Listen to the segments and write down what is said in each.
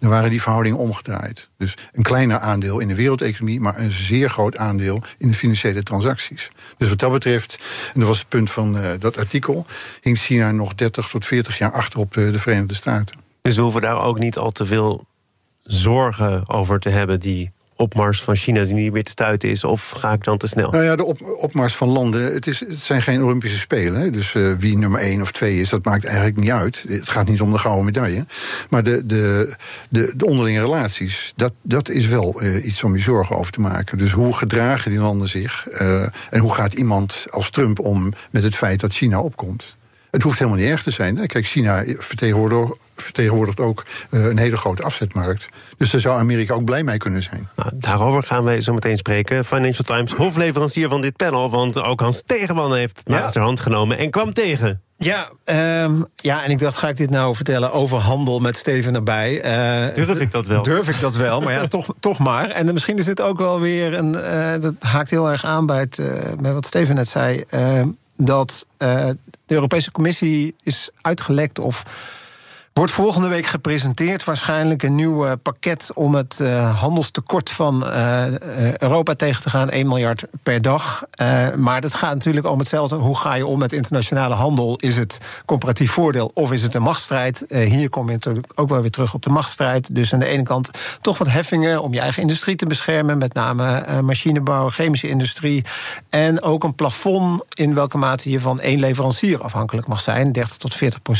dan waren die verhoudingen omgedraaid. Dus een kleiner aandeel in de wereldeconomie, maar een zeer groot aandeel in de financiële transacties. Dus wat dat betreft, en dat was het punt van dat artikel, hing China nog 30 tot 40 jaar achter op de Verenigde Staten. Dus we hoeven daar ook niet al te veel zorgen over te hebben, die opmars van China die niet meer te stuiten is, of ga ik dan te snel? Nou ja, de opmars van landen, het zijn geen Olympische Spelen. Hè? Dus wie nummer 1 of 2 is, dat maakt eigenlijk niet uit. Het gaat niet om de gouden medaille. Maar de onderlinge relaties, dat is wel iets om je zorgen over te maken. Dus hoe gedragen die landen zich? En hoe gaat iemand als Trump om met het feit dat China opkomt? Het hoeft helemaal niet erg te zijn. Kijk, China vertegenwoordigt ook een hele grote afzetmarkt. Dus daar zou Amerika ook blij mee kunnen zijn. Nou, daarover gaan wij zo meteen spreken. Financial Times, hoofdleverancier van dit panel. Want ook Hans Stegeman heeft het maag ter hand genomen en kwam tegen. Ja, en ik dacht, ga ik dit nou vertellen over handel met Steven erbij? Durf ik dat wel? Durf ik dat wel, maar ja, toch maar. En misschien is dit ook wel weer dat haakt heel erg aan bij wat Steven net zei, dat de Europese Commissie is uitgelekt of wordt volgende week gepresenteerd waarschijnlijk een nieuw pakket om het handelstekort van Europa tegen te gaan, 1 miljard per dag. Maar dat gaat natuurlijk om hetzelfde. Hoe ga je om met internationale handel? Is het comparatief voordeel of is het een machtsstrijd? Hier kom je natuurlijk ook wel weer terug op de machtsstrijd. Dus aan de ene kant toch wat heffingen om je eigen industrie te beschermen, met name machinebouw, chemische industrie. En ook een plafond in welke mate je van 1 leverancier afhankelijk mag zijn, 30 tot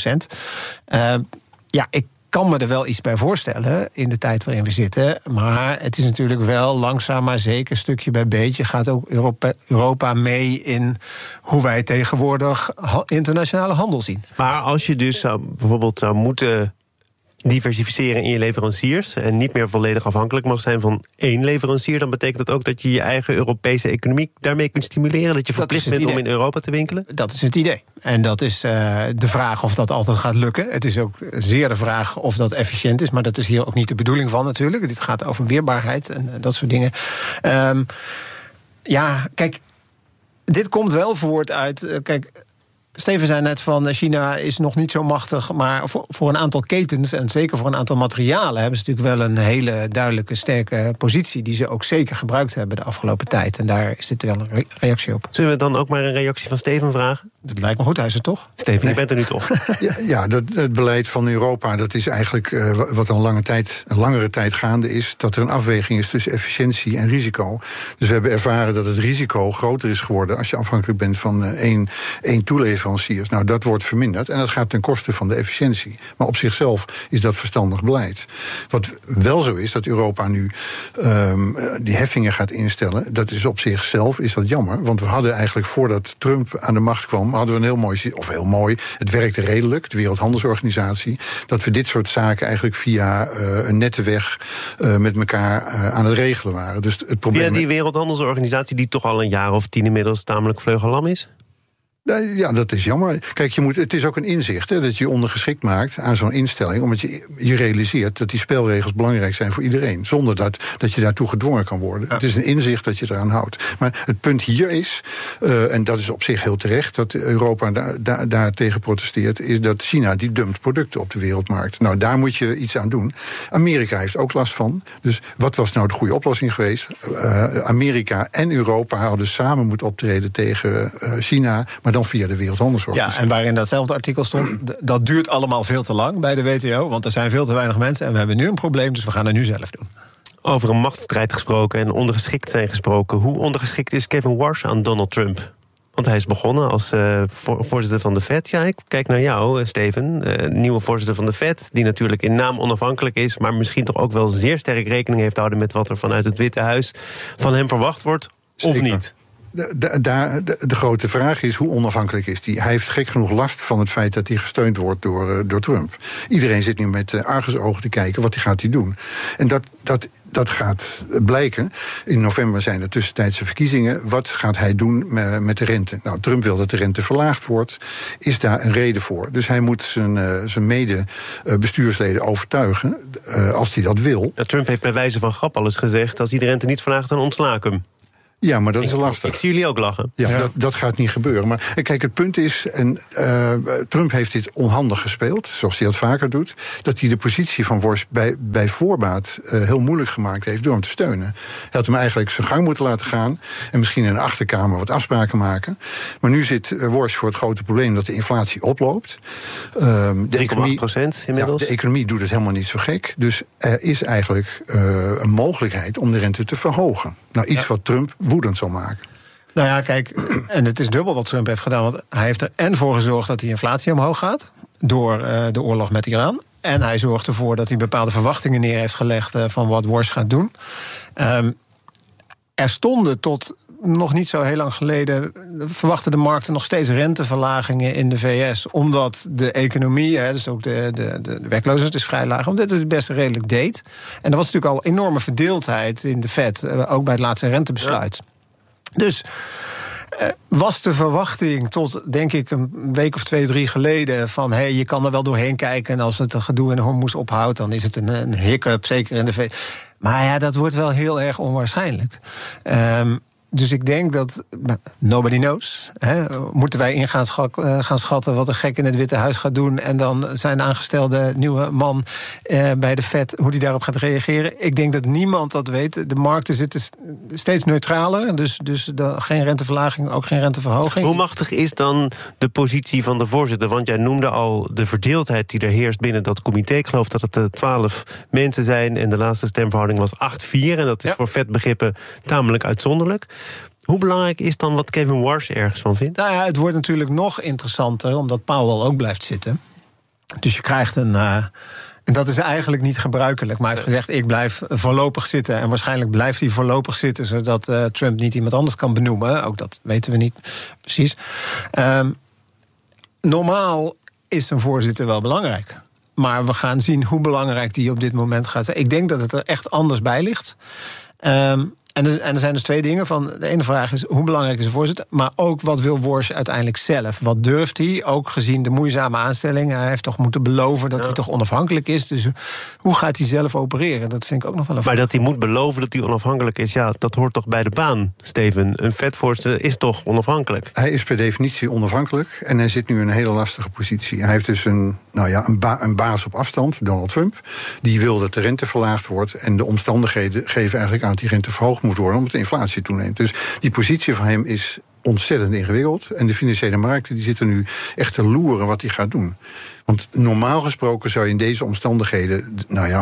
40%. Ja, ik kan me er wel iets bij voorstellen in de tijd waarin we zitten. Maar het is natuurlijk wel langzaam maar zeker, stukje bij beetje, gaat ook Europa mee in hoe wij tegenwoordig internationale handel zien. Maar als je dus bijvoorbeeld zou moeten diversificeren in je leveranciers en niet meer volledig afhankelijk mag zijn van 1 leverancier, dan betekent dat ook dat je je eigen Europese economie daarmee kunt stimuleren, dat je verplicht bent om in Europa te winkelen? Dat is het idee. En dat is de vraag of dat altijd gaat lukken. Het is ook zeer de vraag of dat efficiënt is, maar dat is hier ook niet de bedoeling van natuurlijk. Dit gaat over weerbaarheid en dat soort dingen. Kijk, dit komt wel voort uit. Steven zei net van China is nog niet zo machtig, maar voor een aantal ketens en zeker voor een aantal materialen hebben ze natuurlijk wel een hele duidelijke, sterke positie die ze ook zeker gebruikt hebben de afgelopen tijd. En daar is dit wel een reactie op. Zullen we dan ook maar een reactie van Steven vragen? Dat lijkt me goed, hij is er toch? Steven, je bent er nu toch? Het beleid van Europa, dat is eigenlijk wat al een langere tijd gaande is, dat er een afweging is tussen efficiëntie en risico. Dus we hebben ervaren dat het risico groter is geworden als je afhankelijk bent van één toeleveranciers. Nou, dat wordt verminderd en dat gaat ten koste van de efficiëntie. Maar op zichzelf is dat verstandig beleid. Wat wel zo is, dat Europa nu die heffingen gaat instellen, dat is op zichzelf is dat jammer. Want we hadden eigenlijk voordat Trump aan de macht kwam, hadden we heel mooi, het werkte redelijk, de Wereldhandelsorganisatie, dat we dit soort zaken eigenlijk via een nette weg met elkaar aan het regelen waren. Dus het probleem via die Wereldhandelsorganisatie die toch al een jaar of 10 inmiddels tamelijk vleugellam is? Ja, dat is jammer. Kijk, het is ook een inzicht dat je ondergeschikt maakt aan zo'n instelling, omdat je realiseert dat die spelregels belangrijk zijn voor iedereen, zonder dat je daartoe gedwongen kan worden. Ja. Het is een inzicht dat je eraan houdt. Maar het punt hier is, en dat is op zich heel terecht, dat Europa daar tegen protesteert, is dat China die dumpt producten op de wereldmarkt. Nou, daar moet je iets aan doen. Amerika heeft ook last van. Dus wat was nou de goede oplossing geweest? Amerika en Europa hadden samen moeten optreden tegen China, maar dan via de Wereldhandelsorganisatie. Ja, en waarin datzelfde artikel stond, dat duurt allemaal veel te lang bij de WTO, want er zijn veel te weinig mensen en we hebben nu een probleem, dus we gaan het nu zelf doen. Over een machtsstrijd gesproken en ondergeschikt zijn gesproken. Hoe ondergeschikt is Kevin Warsh aan Donald Trump? Want hij is begonnen als voorzitter van de Fed. Ja, ik kijk naar jou, Steven. Nieuwe voorzitter van de Fed, die natuurlijk in naam onafhankelijk is, maar misschien toch ook wel zeer sterk rekening heeft houden met wat er vanuit het Witte Huis van hem verwacht wordt, of niet? De grote vraag is, hoe onafhankelijk is hij? Hij heeft gek genoeg last van het feit dat hij gesteund wordt door Trump. Iedereen zit nu met argusogen te kijken, wat gaat hij doen? En dat gaat blijken. In november zijn er tussentijdse verkiezingen. Wat gaat hij doen met de rente? Nou, Trump wil dat de rente verlaagd wordt. Is daar een reden voor? Dus hij moet zijn mede-bestuursleden overtuigen, als hij dat wil. Ja, Trump heeft bij wijze van grap alles gezegd, als hij de rente niet verlaagt, dan ontsla ik hem. Ja, maar dat is lastig. Ik zie jullie ook lachen. Ja. Dat gaat niet gebeuren. Maar kijk, het punt is, en Trump heeft dit onhandig gespeeld, zoals hij dat vaker doet, dat hij de positie van Walsh bij voorbaat heel moeilijk gemaakt heeft door hem te steunen. Hij had hem eigenlijk zijn gang moeten laten gaan en misschien in de achterkamer wat afspraken maken. Maar nu zit Walsh voor het grote probleem dat de inflatie oploopt. 3,8% inmiddels. Ja, de economie doet het helemaal niet zo gek. Dus er is eigenlijk een mogelijkheid om de rente te verhogen. Nou, iets wat Trump woedend zal maken. Nou ja, kijk, en het is dubbel wat Trump heeft gedaan. Want hij heeft er en voor gezorgd dat die inflatie omhoog gaat door de oorlog met Iran. En hij zorgt ervoor dat hij bepaalde verwachtingen neer heeft gelegd van wat Walsh gaat doen. Er stonden tot nog niet zo heel lang geleden, verwachten de markten nog steeds renteverlagingen in de VS. Omdat de economie, dus ook de werkloosheid is vrij laag, omdat het best redelijk deed. En er was natuurlijk al enorme verdeeldheid in de Fed, ook bij het laatste rentebesluit. Ja. Dus was de verwachting tot, denk ik, een week of 2, 3 geleden van je kan er wel doorheen kijken en als het een gedoe in Hormuz ophoudt, dan is het een hiccup, zeker in de VS. Maar ja, dat wordt wel heel erg onwaarschijnlijk. Dus ik denk dat, nobody knows. Moeten wij in gaan schatten wat een gek in het Witte Huis gaat doen en dan zijn aangestelde nieuwe man bij de Fed, hoe die daarop gaat reageren. Ik denk dat niemand dat weet. De markten zitten steeds neutraler, dus geen renteverlaging, ook geen renteverhoging. Hoe machtig is dan de positie van de voorzitter? Want jij noemde al de verdeeldheid die er heerst binnen dat comité. Ik geloof dat het 12 mensen zijn en de laatste stemverhouding was 8-4. En dat is voor Fed-begrippen tamelijk uitzonderlijk. Hoe belangrijk is dan wat Kevin Walsh ergens van vindt? Nou ja, het wordt natuurlijk nog interessanter, omdat Powell ook blijft zitten. Dus je krijgt en dat is eigenlijk niet gebruikelijk. Maar hij heeft gezegd, ik blijf voorlopig zitten. En waarschijnlijk blijft hij voorlopig zitten, zodat Trump niet iemand anders kan benoemen. Ook dat weten we niet precies. Normaal is een voorzitter wel belangrijk. Maar we gaan zien hoe belangrijk die op dit moment gaat zijn. Ik denk dat het er echt anders bij ligt. En er zijn dus 2 dingen. De ene vraag is, hoe belangrijk is de voorzitter? Maar ook, wat wil Walsh uiteindelijk zelf? Wat durft hij? Ook gezien de moeizame aanstellingen. Hij heeft toch moeten beloven dat hij toch onafhankelijk is. Dus hoe gaat hij zelf opereren? Dat vind ik ook nog wel een vraag. Maar dat hij moet beloven dat hij onafhankelijk is, ja, dat hoort toch bij de baan, Steven? Een Fed-voorzitter is toch onafhankelijk? Hij is per definitie onafhankelijk en hij zit nu in een hele lastige positie. Hij heeft dus een baas op afstand, Donald Trump. Die wil dat de rente verlaagd wordt en de omstandigheden geven eigenlijk aan dat die rente verhoogd moet worden omdat de inflatie toeneemt. Dus die positie van hem is ontzettend ingewikkeld. En de financiële markten die zitten nu echt te loeren wat hij gaat doen. Want normaal gesproken zou je in deze omstandigheden,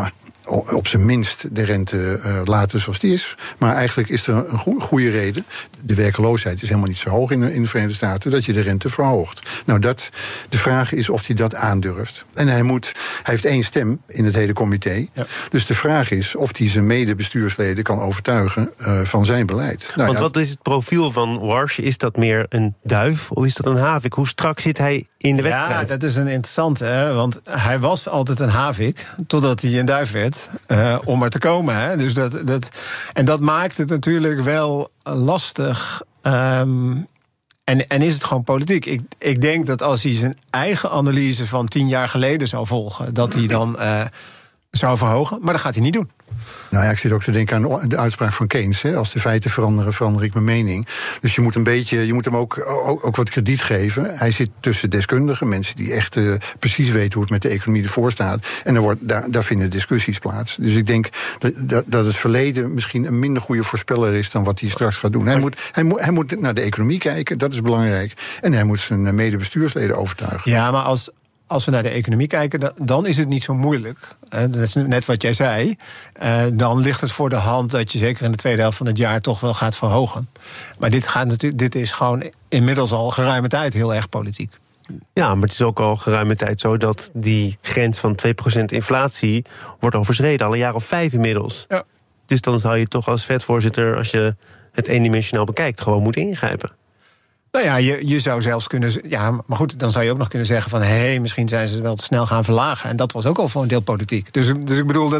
op zijn minst de rente laten zoals die is. Maar eigenlijk is er een goede reden. De werkeloosheid is helemaal niet zo hoog in de Verenigde Staten, dat je de rente verhoogt. Nou, de vraag is of hij dat aandurft. En hij heeft 1 stem in het hele comité. Ja. Dus de vraag is of hij zijn mede-bestuursleden kan overtuigen van zijn beleid. Want wat is het profiel van Walsh? Is dat meer een duif of is dat een havik? Hoe strak zit hij in de wedstrijd? Ja, dat is een interessante, hè? Want hij was altijd een havik, totdat hij een duif werd. Om er te komen. Hè? Dus dat maakt het natuurlijk wel lastig. En is het gewoon politiek? Ik denk dat als hij zijn eigen analyse van 10 jaar geleden zou volgen, dat hij dan zou verhogen. Maar dat gaat hij niet doen. Nou ja, ik zit ook te denken aan de uitspraak van Keynes. Als de feiten veranderen, verander ik mijn mening. Dus je moet hem ook wat krediet geven. Hij zit tussen deskundigen, mensen die echt precies weten hoe het met de economie ervoor staat. En daar vinden discussies plaats. Dus ik denk dat het verleden misschien een minder goede voorspeller is dan wat hij straks gaat doen. Hij moet naar de economie kijken, dat is belangrijk. En hij moet zijn mede-bestuursleden overtuigen. Ja, maar als we naar de economie kijken, dan is het niet zo moeilijk. Dat is net wat jij zei. Dan ligt het voor de hand dat je zeker in de tweede helft van het jaar toch wel gaat verhogen. Maar dit is gewoon inmiddels al geruime tijd heel erg politiek. Ja, maar het is ook al geruime tijd zo dat die grens van 2% inflatie wordt overschreden. Al een jaar of 5 inmiddels. Ja. Dus dan zou je toch als Fed-voorzitter, als je het eendimensionaal bekijkt, gewoon moeten ingrijpen. Nou ja, je zou zelfs kunnen. Ja, maar goed, dan zou je ook nog kunnen zeggen van misschien zijn ze wel te snel gaan verlagen. En dat was ook al voor een deel politiek. Dus ik bedoel,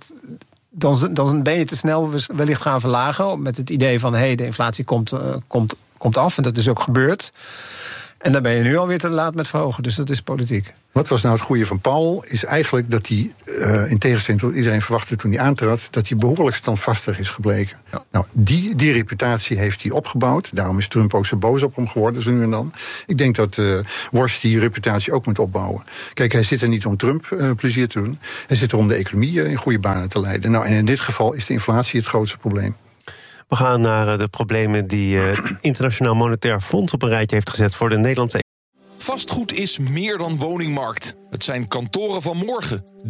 dan ben je te snel wellicht gaan verlagen met het idee van de inflatie komt af. En dat is ook gebeurd. En dan ben je nu alweer te laat met verhogen, dus dat is politiek. Wat was nou het goede van Powell? Is eigenlijk dat hij, in tegenstelling tot iedereen verwachtte toen hij aantrad, dat hij behoorlijk standvastig is gebleken. Ja. Nou, die reputatie heeft hij opgebouwd. Daarom is Trump ook zo boos op hem geworden, zo nu en dan. Ik denk dat Walsh die reputatie ook moet opbouwen. Kijk, hij zit er niet om Trump plezier te doen. Hij zit er om de economie in goede banen te leiden. Nou, en in dit geval is de inflatie het grootste probleem. We gaan naar de problemen die het Internationaal Monetair Fonds op een rijtje heeft gezet voor de Nederlandse. Vastgoed is meer dan woningmarkt. Het zijn kantoren van morgen.